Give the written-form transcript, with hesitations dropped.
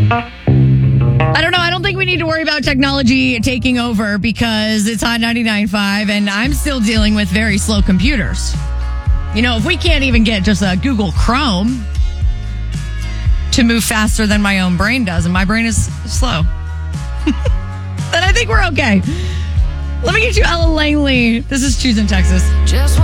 I don't know. I don't think we need to worry about technology taking over because it's Hot 99.5 and I'm still dealing with very slow computers. You know, if we can't even get just a Google Chrome to move faster than my own brain does, and my brain is slow, then I think we're okay. Let me get you Ella Langley. This is Choosing Texas. Just